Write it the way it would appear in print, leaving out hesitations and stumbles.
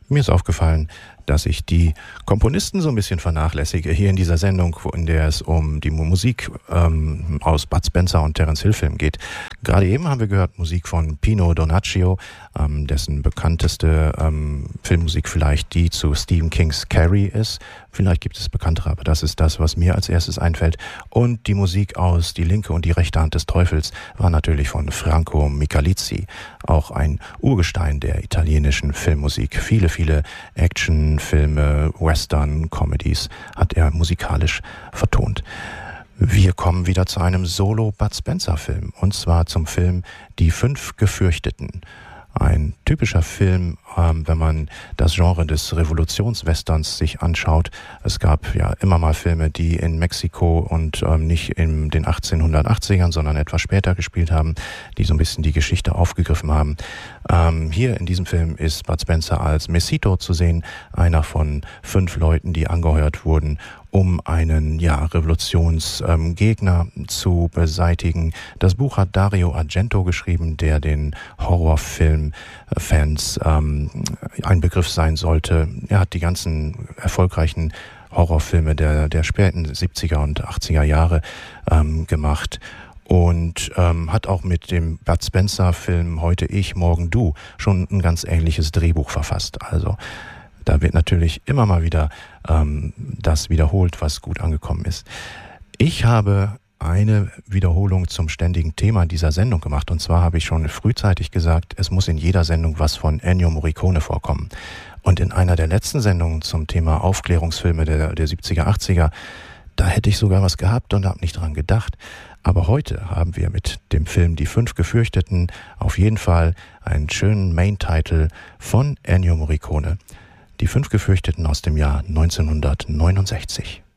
Mir ist aufgefallen, dass ich die Komponisten so ein bisschen vernachlässige hier in dieser Sendung, in der es um die Musik aus Bud Spencer und Terence Hill Filmen geht. Gerade eben haben wir gehört Musik von Pino Donaggio, dessen bekannteste Filmmusik vielleicht die zu Stephen Kings Carrie ist. Vielleicht gibt es bekanntere, aber das ist das, was mir als erstes einfällt. Und die Musik aus Die linke und die rechte Hand des Teufels war natürlich von Franco Michalizzi, auch ein Urgestein der italienischen Filmmusik. Viele Actionfilme, Western, Comedies hat er musikalisch vertont. Wir kommen wieder zu einem Solo-Bud Spencer-Film, und zwar zum Film Die 5 Gefürchteten. Ein typischer Film, wenn man das Genre des Revolutionswesterns sich anschaut. Es gab ja immer mal Filme, die in Mexiko und nicht in den 1880ern, sondern etwas später gespielt haben, die so ein bisschen die Geschichte aufgegriffen haben. Hier in diesem Film ist Bud Spencer als Mesito zu sehen, einer von 5 Leuten, die angeheuert wurden, um einen Revolutionsgegner zu beseitigen. Das Buch hat Dario Argento geschrieben, der den Horrorfilm-Fans ein Begriff sein sollte. Er hat die ganzen erfolgreichen Horrorfilme der späten 70er und 80er Jahre gemacht. Und hat auch mit dem Bud Spencer-Film Heute ich, morgen du schon ein ganz ähnliches Drehbuch verfasst. Also da wird natürlich immer mal wieder das wiederholt, was gut angekommen ist. Ich habe eine Wiederholung zum ständigen Thema dieser Sendung gemacht. Und zwar habe ich schon frühzeitig gesagt, es muss in jeder Sendung was von Ennio Morricone vorkommen. Und in einer der letzten Sendungen zum Thema Aufklärungsfilme der 70er, 80er, da hätte ich sogar was gehabt und habe nicht dran gedacht. Aber heute haben wir mit dem Film Die 5 Gefürchteten auf jeden Fall einen schönen Main-Title von Ennio Morricone. Die 5 Gefürchteten aus dem Jahr 1969.